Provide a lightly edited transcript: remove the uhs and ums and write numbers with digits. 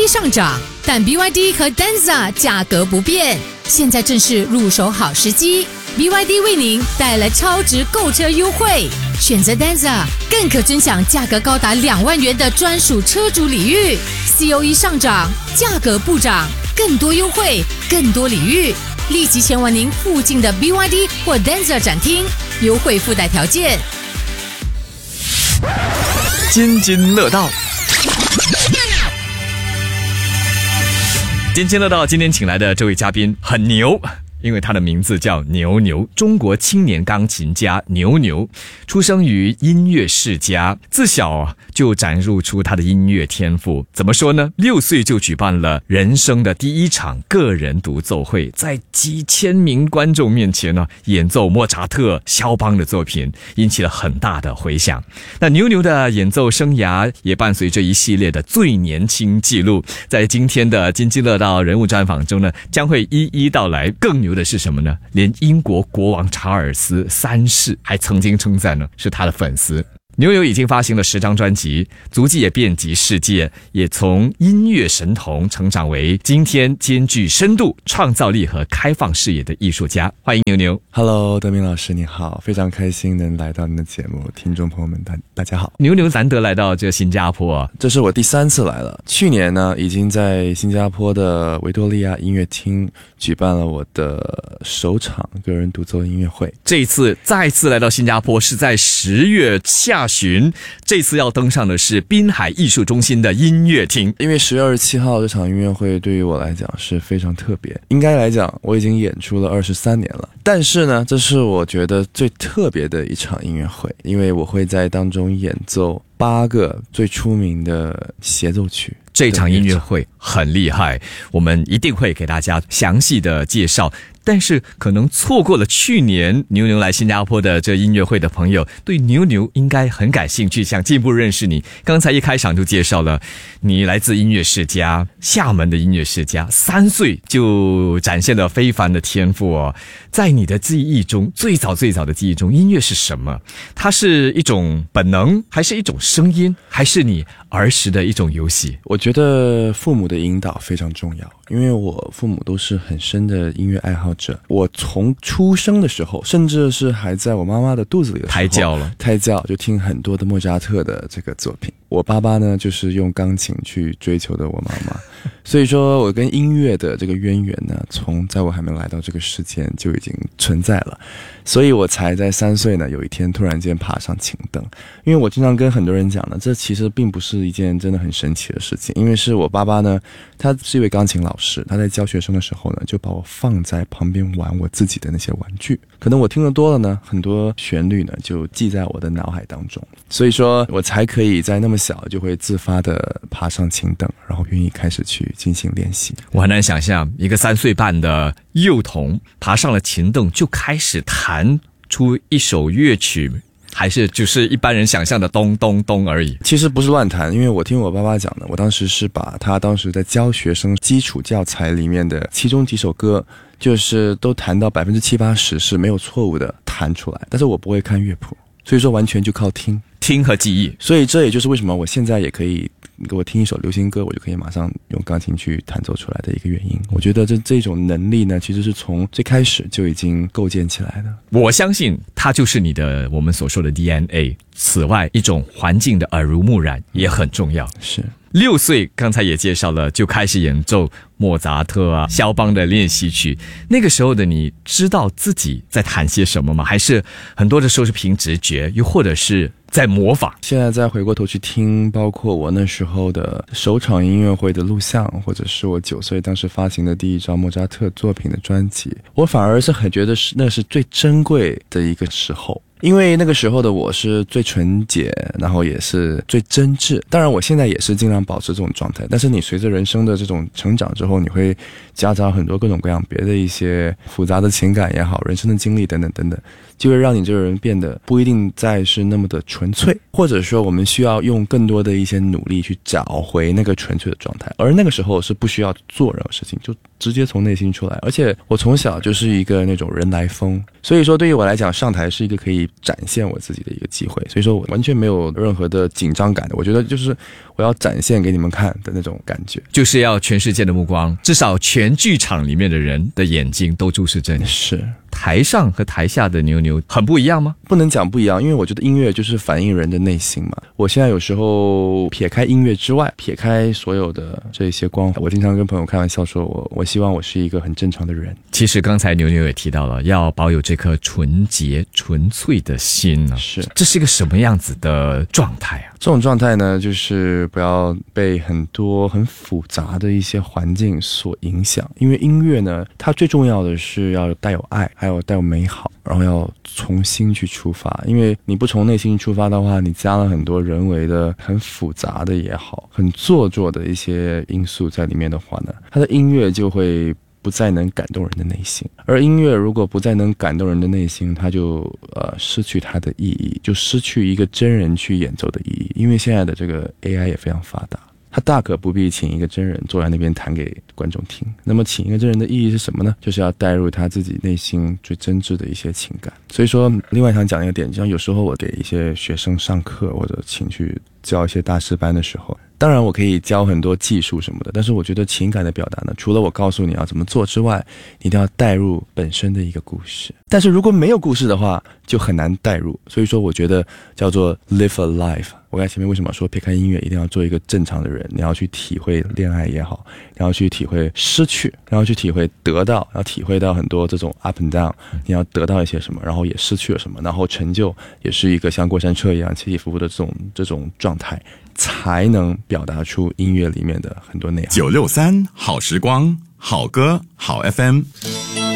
上涨，但 BYD 和 Denza 价格不变。现在正是入手好时机 ，BYD 为您带来超值购车优惠，选择 Denza 更可尊享价格高达2万元的专属车主礼遇。COE 上涨，价格不涨，更多优惠，更多礼遇，立即前往您附近的 BYD 或 Denza 展厅，优惠附带条件。 津津乐道。津津乐道今天请来的这位嘉宾很牛，因为他的名字叫牛牛，中国青年钢琴家牛牛，出生于音乐世家，自小就展露出他的音乐天赋。怎么说呢？6岁就举办了人生的第一场个人独奏会，在几千名观众面前呢，演奏莫扎特、肖邦的作品，引起了很大的回响。那牛牛的演奏生涯也伴随着一系列的最年轻记录，在今天的津津乐道人物专访中呢，将会一一道来。更牛的是什么呢？连英国国王查尔斯3世还曾经称赞呢，是他的粉丝。牛牛已经发行了10张专辑，足迹也遍及世界，也从音乐神童成长为今天兼具深度、创造力和开放视野的艺术家。欢迎牛牛。 Hello， 德明老师你好，非常开心能来到您的节目，听众朋友们大家好。 牛牛难得来到这新加坡啊， 这是我第3次来了。去年呢，已经在新加坡的维多利亚音乐厅举办了我的首场个人独奏音乐会。 这一次再次来到新加坡是在10月下旬，这次要登上的是滨海艺术中心的音乐厅。 因为10月27号这场音乐会对于我来讲是非常特别，应该来讲我已经演出了23年了，但是呢，这是我觉得最特别的一场音乐会，因为我会在当中演奏8个最出名的协奏曲。 这场音乐会很厉害，我们一定会给大家详细的介绍。但是可能错过了去年牛牛来新加坡的这音乐会的朋友，对牛牛应该很感兴趣，想进一步认识你。刚才一开场就介绍了你来自音乐世家，厦门的音乐世家，3岁就展现了非凡的天赋哦。在你的记忆中，最早的记忆中，音乐是什么？它是一种本能，还是一种声音，还是你儿时的一种游戏？ 我觉得父母的引导非常重要，因为我父母都是很深的音乐爱好者。我从出生的时候，甚至是还在我妈妈的肚子里的时候，胎教就听很多的莫扎特的这个作品。我爸爸呢，就是用钢琴去追求的我妈妈，所以说我跟音乐的这个渊源呢，从在我还没来到这个世间就已经存在了，所以我才在3岁呢，有一天突然间爬上琴凳。因为我经常跟很多人讲呢，这其实并不是一件真的很神奇的事情，因为是我爸爸呢，他是一位钢琴老师，他在教学生的时候呢，就把我放在旁边玩我自己的那些玩具，可能我听得多了呢，很多旋律呢就记在我的脑海当中，所以说我才可以在那么小就会自发的爬上琴凳，然后愿意开始去进行练习。 我很难想象一个3岁半的幼童爬上了琴凳就开始弹出一首乐曲，还是就是一般人想象的咚咚咚而已？其实不是乱弹，因为我听我爸爸讲的，我当时是把他当时在教学生基础教材里面的其中几首歌，就是都弹到70-80%是没有错误的弹出来，但是我不会看乐谱，所以说完全就靠听和记忆。所以这也就是为什么我现在也可以给我听一首流行歌，我就可以马上用钢琴去弹奏出来的一个原因。我觉得这种能力呢，其实是从最开始就已经构建起来的。 我相信它就是你的我们所说的 DNA。此外，一种环境的耳濡目染也很重要。 是 6岁刚才也介绍了，就开始演奏莫扎特啊、肖邦的练习曲。那个时候的你知道自己在弹些什么吗？还是很多的时候是凭直觉，又或者是在模仿？ 现在再回过头去听，包括我那时候的首场音乐会的录像，或者是我9岁当时发行的第1张莫扎特作品的专辑，我反而是很觉得那是最珍贵的一个时候。因为那个时候的我是最纯洁，然后也是最真挚。当然我现在也是尽量保持这种状态，但是你随着人生的这种成长之后，你会夹杂很多各种各样别的一些复杂的情感也好，人生的经历等等等等，就会让你这个人变得不一定再是那么的纯粹，或者说我们需要用更多的一些努力去找回那个纯粹的状态。而那个时候是不需要做任何事情，就直接从内心出来。而且我从小就是一个那种人来疯，所以说对于我来讲，上台是一个可以去展现我自己的一个机会，所以说我完全没有任何的紧张感的，我觉得就是我要展现给你们看的那种感觉， 就是要全世界的目光，至少全剧场里面的人的眼睛都注视着你。 是。 台上和台下的牛牛很不一样吗？ 不能讲不一样，因为我觉得音乐就是反映人的内心嘛。我现在有时候撇开音乐之外，撇开所有的这些光环，我经常跟朋友开玩笑说我希望我是一个很正常的人。 其实刚才牛牛也提到了要保有这颗纯洁纯粹的心呢， 是， 这是一个什么样子的状态啊？ 这种状态呢，就是不要被很多很复杂的一些环境所影响，因为音乐呢，它最重要的是要带有爱，还有带有美好，然后要从心去出发，因为你不从内心出发的话，你加了很多人为的很复杂的也好，很做作的一些因素在里面的话呢，它的音乐就会不再能感动人的内心，而音乐如果不再能感动人的内心，它就失去它的意义，就失去一个真人去演奏的意义。因为现在的这个 AI 也非常发达，他大可不必请一个真人坐在那边弹给观众听。那么请一个真人的意义是什么呢？就是要带入他自己内心最真挚的一些情感。所以说另外想讲一个点，像有时候我给一些学生上课或者请去教一些大师班的时候，当然我可以教很多技术什么的，但是我觉得情感的表达呢，除了我告诉你要怎么做之外，你一定要带入本身的一个故事。但是如果没有故事的话，就很难带入。所以说我觉得叫做 live a life。我刚才前面为什么说撇开音乐一定要做一个正常的人，你要去体会恋爱也好，你要去体会失去，然后去体会得到，要体会到很多这种 up and down， 你要得到一些什么，然后也失去了什么，然后成就也是一个像过山车一样起起伏伏的这种状态，才能表达出音乐里面的很多内涵。 963好时光，好歌好 FM。